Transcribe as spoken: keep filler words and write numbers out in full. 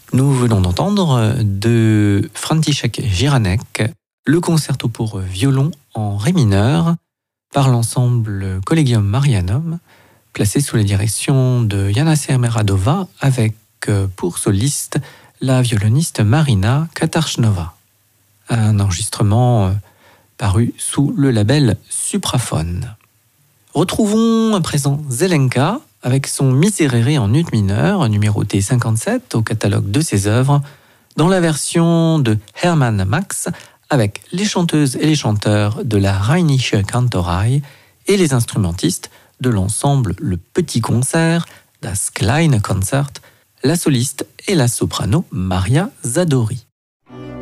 Nous venons d'entendre de František Jiranek le concerto pour violon en ré mineur par l'ensemble Collegium Marianum, placé sous la direction de Jana Semeradova avec pour soliste la violoniste Marina Katarchnova. Un enregistrement paru sous le label Supraphone. Retrouvons à présent Zelenka avec son Miserere en ut mineur, numéroté cinquante-sept au catalogue de ses œuvres, dans la version de Hermann Max, avec les chanteuses et les chanteurs de la Rheinische Kantorei et les instrumentistes de l'ensemble Le Petit Concert, Das Kleine Konzert, la soliste et la soprano Maria Zadori.